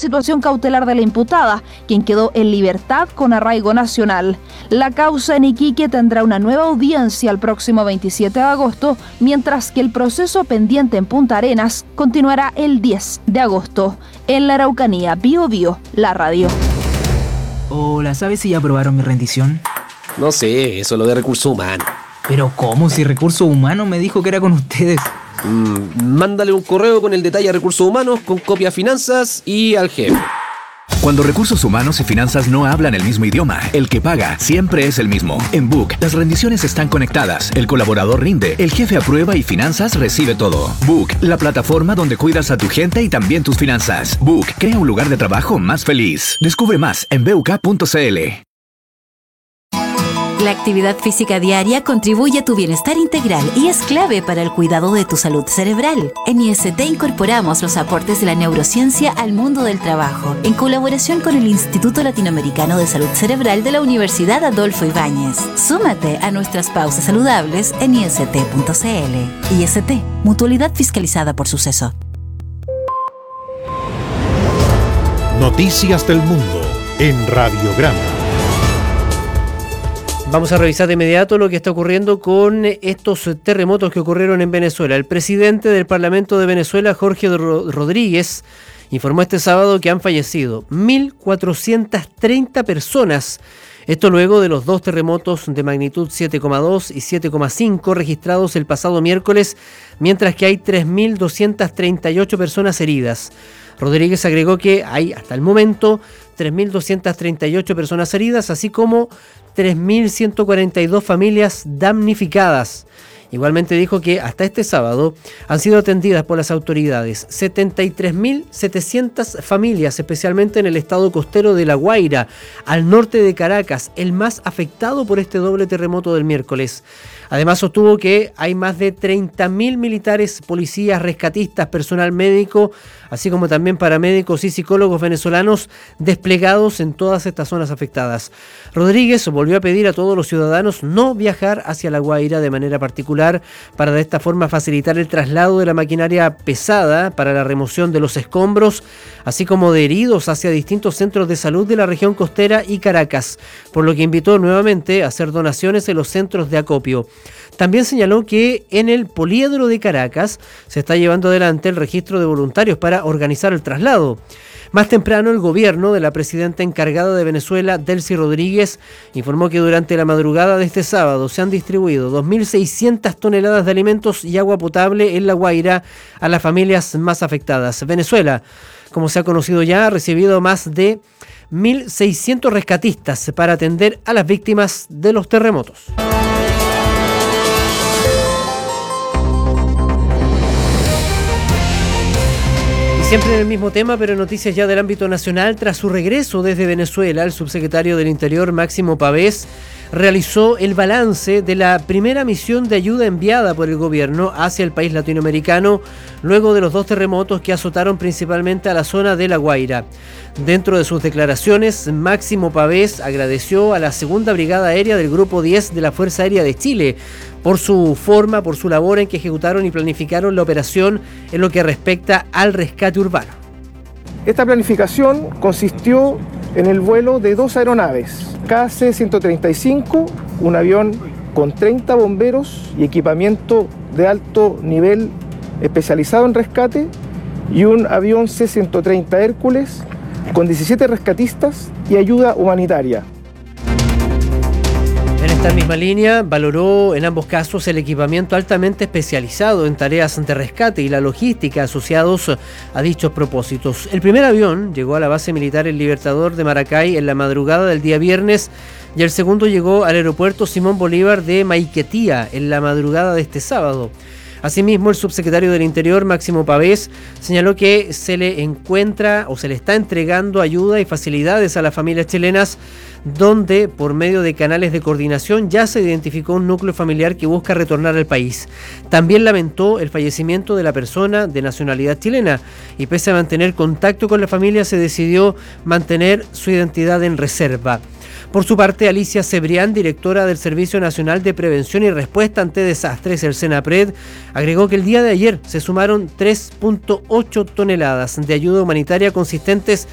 situación cautelar de la imputada, quien quedó en libertad con arraigo nacional. La causa en Iquique tendrá una nueva audiencia el próximo 27 de agosto, mientras que el proceso pendiente en Punta Arenas continuará el 10 de agosto. En la Araucanía, Bio Bio, la radio. Hola, ¿sabes si ya aprobaron mi rendición? No sé, eso es lo de recursos humanos. Pero ¿cómo? Si Recursos Humanos me dijo que era con ustedes. Mándale un correo con el detalle a Recursos Humanos, con copia a Finanzas y al jefe. Cuando Recursos Humanos y Finanzas no hablan el mismo idioma, el que paga siempre es el mismo. En Book, las rendiciones están conectadas, el colaborador rinde, el jefe aprueba y Finanzas recibe todo. Book, la plataforma donde cuidas a tu gente y también tus finanzas. Book, crea un lugar de trabajo más feliz. Descubre más en buk.cl. La actividad física diaria contribuye a tu bienestar integral y es clave para el cuidado de tu salud cerebral. En IST incorporamos los aportes de la neurociencia al mundo del trabajo, en colaboración con el Instituto Latinoamericano de Salud Cerebral de la Universidad Adolfo Ibáñez. Súmate a nuestras pausas saludables en ist.cl. IST, mutualidad fiscalizada por Suceso. Noticias del Mundo en Radiograma. Vamos a revisar de inmediato lo que está ocurriendo con estos terremotos que ocurrieron en Venezuela. El presidente del Parlamento de Venezuela, Jorge Rodríguez, informó este sábado que han fallecido 1.430 personas. Esto luego de los dos terremotos de magnitud 7,2 y 7,5 registrados el pasado miércoles, mientras que hay 3.238 personas heridas. Rodríguez agregó que hay hasta el momento 3.238 personas heridas, así como 3.142 familias damnificadas. Igualmente dijo que hasta este sábado han sido atendidas por las autoridades 73.700 familias, especialmente en el estado costero de La Guaira, al norte de Caracas, el más afectado por este doble terremoto del miércoles. Además sostuvo que hay más de 30.000 militares, policías, rescatistas, personal médico, así como también paramédicos y psicólogos venezolanos desplegados en todas estas zonas afectadas. Rodríguez volvió a pedir a todos los ciudadanos no viajar hacia La Guaira de manera particular para de esta forma facilitar el traslado de la maquinaria pesada para la remoción de los escombros, así como de heridos hacia distintos centros de salud de la región costera y Caracas, por lo que invitó nuevamente a hacer donaciones en los centros de acopio. También señaló que en el Poliedro de Caracas se está llevando adelante el registro de voluntarios para organizar el traslado. Más temprano, el gobierno de la presidenta encargada de Venezuela, Delcy Rodríguez, informó que durante la madrugada de este sábado se han distribuido 2.600 toneladas de alimentos y agua potable en La Guaira a las familias más afectadas. Venezuela, como se ha conocido ya, ha recibido más de 1.600 rescatistas para atender a las víctimas de los terremotos. Siempre en el mismo tema, pero noticias ya del ámbito nacional. Tras su regreso desde Venezuela, el subsecretario del Interior, Máximo Pavés, realizó el balance de la primera misión de ayuda enviada por el gobierno hacia el país latinoamericano luego de los dos terremotos que azotaron principalmente a la zona de La Guaira. Dentro de sus declaraciones, Máximo Pavés agradeció a la Segunda Brigada Aérea del Grupo 10 de la Fuerza Aérea de Chile por su forma, por su labor en que ejecutaron y planificaron la operación en lo que respecta al rescate urbano. Esta planificación consistió en el vuelo de dos aeronaves, KC-135, un avión con 30 bomberos y equipamiento de alto nivel especializado en rescate, y un avión C-130 Hércules con 17 rescatistas y ayuda humanitaria. En esta misma línea, valoró en ambos casos el equipamiento altamente especializado en tareas de rescate y la logística asociados a dichos propósitos. El primer avión llegó a la base militar El Libertador de Maracay en la madrugada del día viernes y el segundo llegó al aeropuerto Simón Bolívar de Maiquetía en la madrugada de este sábado. Asimismo, el subsecretario del Interior, Máximo Pavés, señaló que se le está entregando ayuda y facilidades a las familias chilenas, donde por medio de canales de coordinación ya se identificó un núcleo familiar que busca retornar al país. También lamentó el fallecimiento de la persona de nacionalidad chilena y pese a mantener contacto con la familia se decidió mantener su identidad en reserva. Por su parte, Alicia Cebrián, directora del Servicio Nacional de Prevención y Respuesta ante Desastres, el SENAPRED, agregó que el día de ayer se sumaron 3.8 toneladas de ayuda humanitaria consistentes